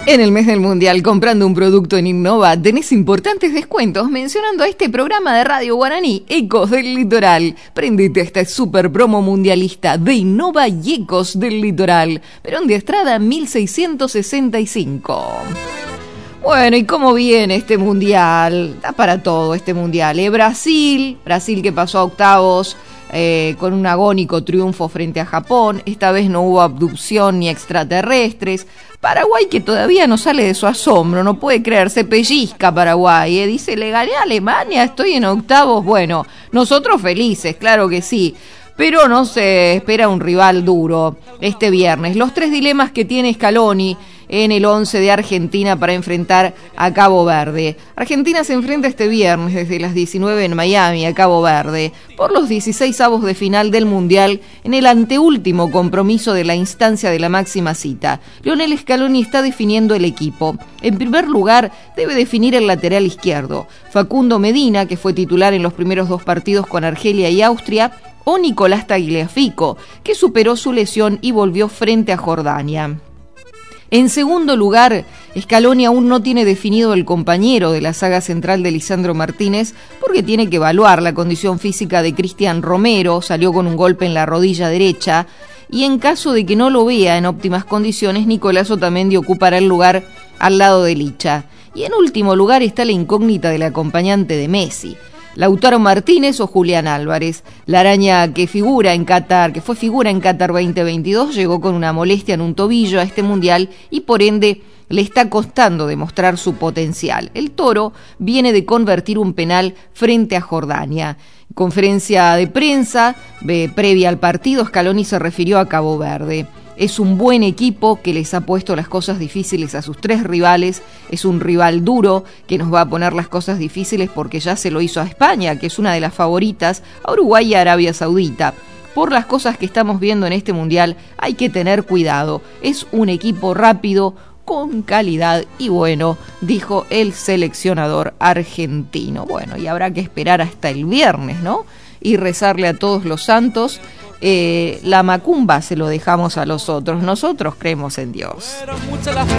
En el mes del Mundial, comprando un producto en Innova, tenés importantes descuentos mencionando a este programa de Radio Guaraní, Ecos del Litoral. Prendete a esta super promo mundialista de Innova y Ecos del Litoral. Perón de Estrada, 1665. Bueno, ¿y cómo viene este Mundial? Da para todo este Mundial, ¿eh? Brasil que pasó a octavos con un agónico triunfo frente a Japón. Esta vez no hubo abducción ni extraterrestres. Paraguay, que todavía no sale de su asombro, no puede creer, se pellizca Paraguay, dice, le gané a Alemania, estoy en octavos. Bueno, nosotros felices, claro que sí, pero no se espera un rival duro este viernes. Los 3 dilemas que tiene Scaloni en el 11 de Argentina para enfrentar a Cabo Verde. Argentina se enfrenta este viernes desde las 19 en Miami a Cabo Verde por los 16avos de final del Mundial en el anteúltimo compromiso de la instancia de la máxima cita. Lionel Scaloni está definiendo el equipo. En primer lugar, debe definir el lateral izquierdo. Facundo Medina, que fue titular en los primeros 2 partidos con Argelia y Austria, o Nicolás Tagliafico, que superó su lesión y volvió frente a Jordania. En segundo lugar, Scaloni aún no tiene definido el compañero de la saga central de Lisandro Martínez porque tiene que evaluar la condición física de Cristian Romero, salió con un golpe en la rodilla derecha, y en caso de que no lo vea en óptimas condiciones, Nicolás Otamendi ocupará el lugar al lado de Licha. Y en último lugar está la incógnita del acompañante de Messi, Lautaro Martínez o Julián Álvarez. La araña que fue figura en Qatar 2022, llegó con una molestia en un tobillo a este mundial y por ende le está costando demostrar su potencial. El Toro viene de convertir un penal frente a Jordania. En conferencia de prensa previa al partido, Scaloni se refirió a Cabo Verde. Es un buen equipo que les ha puesto las cosas difíciles a sus 3 rivales. Es un rival duro que nos va a poner las cosas difíciles porque ya se lo hizo a España, que es una de las favoritas, a Uruguay y a Arabia Saudita. Por las cosas que estamos viendo en este mundial hay que tener cuidado. Es un equipo rápido, con calidad y bueno, dijo el seleccionador argentino. Bueno, y habrá que esperar hasta el viernes, ¿no? Y rezarle a todos los santos. La macumba se lo dejamos a los otros. Nosotros creemos en Dios.